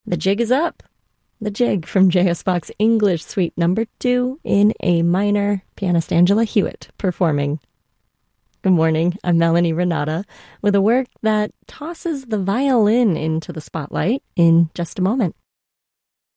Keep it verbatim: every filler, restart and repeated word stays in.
The Jig is Up. The Jig from J S. Bach's English Suite Number Two in A minor. Pianist Angela Hewitt performing. Good morning, I'm Melanie Renata with a work that tosses the violin into the spotlight in just a moment.